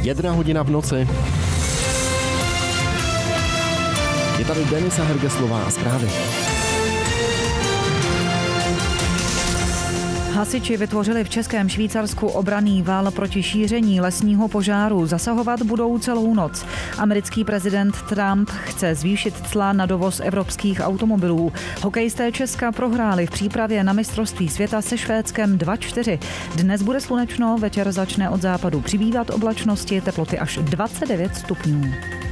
1:00 v noci. Je tady Denisa Hergeslová a zprávy. Hasiči vytvořili v Českém Švýcarsku obranný val proti šíření lesního požáru. Zasahovat budou celou noc. Americký prezident Trump chce zvýšit cla na dovoz evropských automobilů. Hokejisté Česka prohráli v přípravě na mistrovství světa se Švédskem 2-4. Dnes bude slunečno, večer začne od západu přibývat oblačnosti, teploty až 29 stupňů.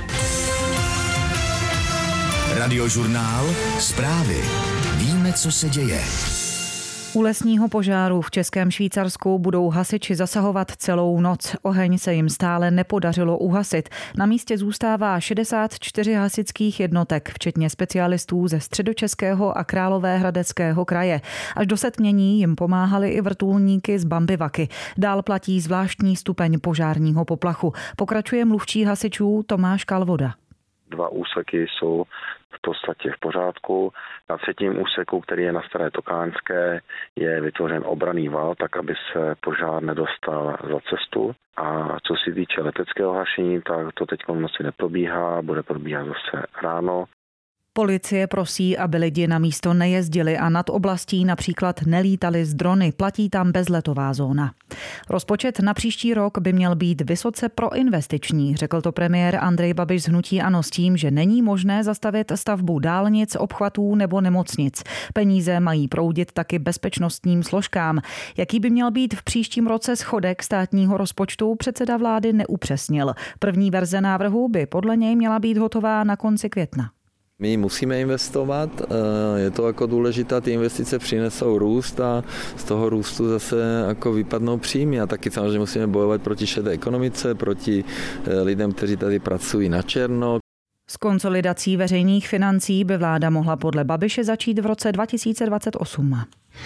Radiožurnál Zprávy. Víme, co se děje. U lesního požáru v Českém Švýcarsku budou hasiči zasahovat celou noc. Oheň se jim stále nepodařilo uhasit. Na místě zůstává 64 hasičských jednotek, včetně specialistů ze Středočeského a Královéhradeckého kraje. Až do setmění jim pomáhali i vrtulníky z Bambivaky. Dál platí zvláštní stupeň požárního poplachu. Pokračuje mluvčí hasičů Tomáš Kalvoda. 2 úseky jsou v podstatě v pořádku. Na 3. úseku, který je na Staré Tokánské, je vytvořen obranný val, tak aby se požár nedostal za cestu. A co se týče leteckého hašení, tak to teď v noci neprobíhá, bude probíhat zase ráno. Policie prosí, aby lidi na místo nejezdili a nad oblastí například nelítali z drony. Platí tam bezletová zóna. Rozpočet na příští rok by měl být vysoce proinvestiční, řekl to premiér Andrej Babiš z hnutí ANO s tím, že není možné zastavit stavbu dálnic, obchvatů nebo nemocnic. Peníze mají proudit taky bezpečnostním složkám. Jaký by měl být v příštím roce schodek státního rozpočtu, předseda vlády neupřesnil. První verze návrhu by podle něj měla být hotová na konci května. My musíme investovat, je to jako důležité, ty investice přinesou růst a z toho růstu zase jako vypadnou příjmy a taky samozřejmě musíme bojovat proti šedé ekonomice, proti lidem, kteří tady pracují na černo. S konsolidací veřejných financí by vláda mohla podle Babiše začít v roce 2028.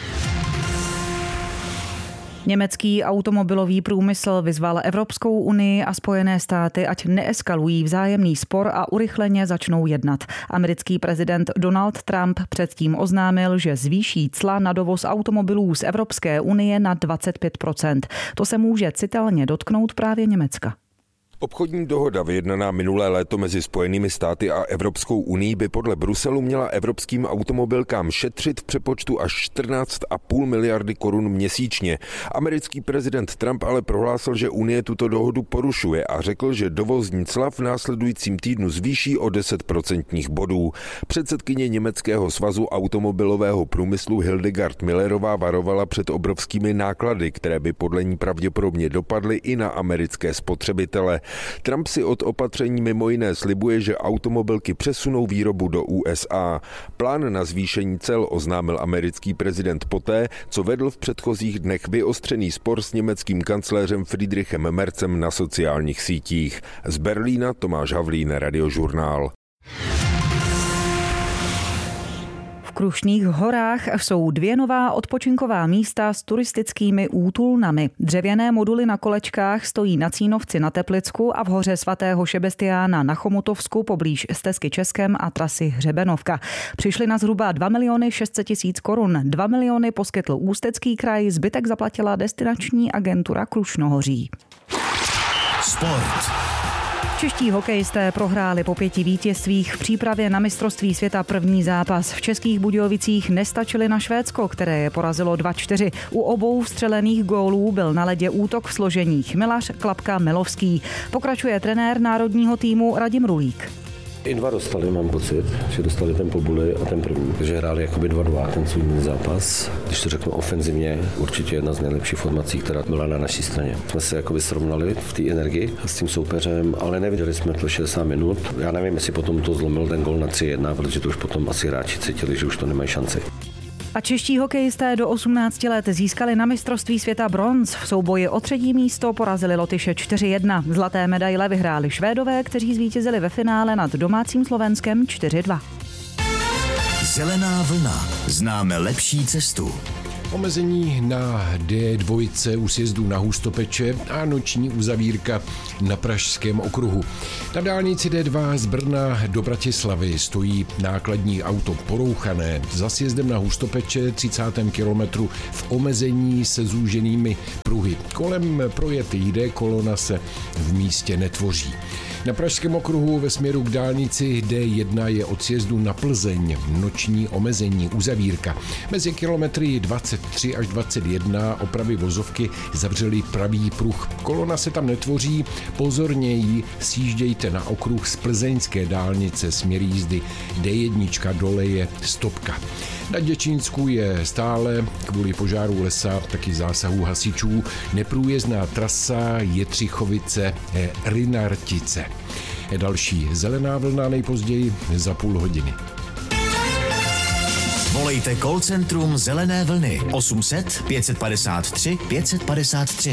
Německý automobilový průmysl vyzval Evropskou unii a Spojené státy, ať neeskalují vzájemný spor a urychleně začnou jednat. Americký prezident Donald Trump předtím oznámil, že zvýší cla na dovoz automobilů z Evropské unie na 25%. To se může citelně dotknout právě Německa. Obchodní dohoda vyjednaná minulé léto mezi Spojenými státy a Evropskou unií by podle Bruselu měla evropským automobilkám šetřit v přepočtu až 14,5 miliardy korun měsíčně. Americký prezident Trump ale prohlásil, že Unie tuto dohodu porušuje a řekl, že dovozní cla v následujícím týdnu zvýší o 10% bodů. Předsedkyně Německého svazu automobilového průmyslu Hildegard Millerová varovala před obrovskými náklady, které by podle ní pravděpodobně dopadly i na americké spotřebitele. Trump si od opatření mimo jiné slibuje, že automobilky přesunou výrobu do USA. Plán na zvýšení cel oznámil americký prezident poté, co vedl v předchozích dnech vyostřený spor s německým kancléřem Friedrichem Merzem na sociálních sítích. Z Berlína Tomáš Havlín, Radiožurnál. V Krušných horách jsou 2 nová odpočinková místa s turistickými útulnami. Dřevěné moduly na kolečkách stojí na Cínovci na Teplicku a v hoře svatého Šebestiána na Chomutovsku poblíž stezky Českem a trasy Hřebenovka. Přišli na zhruba 2 600 000 korun. 2 miliony poskytl Ústecký kraj, zbytek zaplatila destinační agentura Krušnohoří. Sport. Čeští hokejisté prohráli po 5 vítězstvích v přípravě na mistrovství světa první zápas. V Českých Budějovicích nestačili na Švédsko, které je porazilo 2-4. U obou vstřelených gólů byl na ledě útok v složeních Milař, Klapka, Milovský. Pokračuje trenér národního týmu Radim Rulík. I 2 dostali, mám pocit, že dostali ten Pobuli a ten první. Takže hráli jakoby 2-2 ten svůj zápas. Když to řeknu ofenzivně, určitě jedna z nejlepších formací, která byla na naší straně. Jsme se jakoby srovnali v té energii s tím soupeřem, ale neviděli jsme to 60 minut. Já nevím, jestli potom to zlomil ten gól na 3-1, protože to už potom asi hráči cítili, že už to nemají šanci. A čeští hokejisté do 18 let získali na mistrovství světa bronz. V souboji o 3. místo porazili Lotyše 4-1. Zlaté medaile vyhráli Švédové, kteří zvítězili ve finále nad domácím Slovenskem 4-2. Zelená vlna. Známe lepší cestu. Omezení na D2 u sjezdu na Hustopeče a noční uzavírka na Pražském okruhu. Na dálnici D2 z Brna do Bratislavy stojí nákladní auto porouchané. Za sjezdem na Hustopeče 30. kilometru v omezení se zúženými pruhy. Kolem projet jde, kolona se v místě netvoří. Na Pražském okruhu ve směru k dálnici D1 je od sjezdu na Plzeň noční omezení uzavírka. Mezi kilometry 23 až 21 opravy vozovky zavřely pravý pruh. Kolona se tam netvoří, pozorněji sjíždějte na okruh z plzeňské dálnice, směr jízdy D1, dole je stopka. Na Děčínsku je stále kvůli požáru lesa, taky zásahu hasičů, neprůjezdná trasa Jetřichovice-Rynartice. Další zelená vlna nejpozději za půl hodiny. Volejte call centrum Zelené vlny 800 553 553.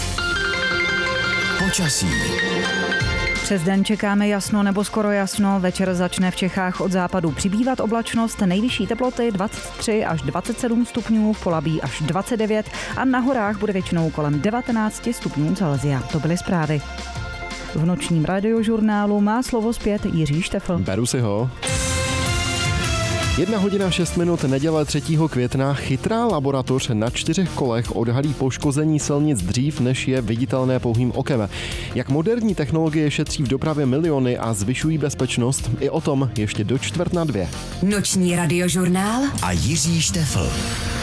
Počasí. Přes den čekáme jasno nebo skoro jasno, večer začne v Čechách od západu přibývat oblačnost, nejvyšší teploty 23 až 27 stupňů, v Polabí až 29 a na horách bude většinou kolem 19 stupňů Celsia. To byly zprávy. V nočním radiožurnálu má slovo zpět Jiří Štefl. Beru si ho. 1:06, neděle 3. května. Chytrá laboratoř na 4 kolech odhalí poškození silnic dřív, než je viditelné pouhým okem. Jak moderní technologie šetří v dopravě miliony a zvyšují bezpečnost, i o tom ještě do 1:45. Noční radiožurnál a Jiří Štefl.